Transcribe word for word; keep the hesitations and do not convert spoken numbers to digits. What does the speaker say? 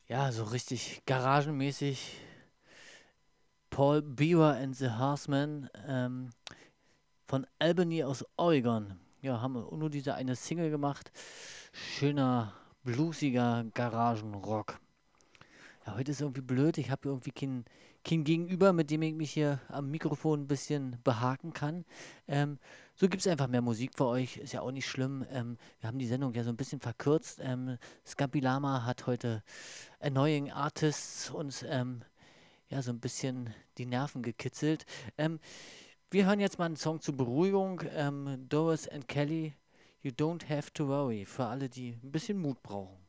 Ja, so richtig garagenmäßig. Paul Bearer and the Horsemen ähm, von Albany aus Oregon. Ja, haben nur diese eine Single gemacht. Schöner, bluesiger Garagenrock. Ja, heute ist irgendwie blöd. Ich habe irgendwie kein, kein Gegenüber, mit dem ich mich hier am Mikrofon ein bisschen behaken kann. Ähm, so gibt es einfach mehr Musik für euch. Ist ja auch nicht schlimm. Ähm, wir haben die Sendung ja so ein bisschen verkürzt. Ähm, Scampi Lama hat heute Annoying Artists uns ähm, ja, so ein bisschen die Nerven gekitzelt. Ähm, wir hören jetzt mal einen Song zur Beruhigung. Ähm, Doris and Kelly, You Don't Have to Worry. Für alle, die ein bisschen Mut brauchen.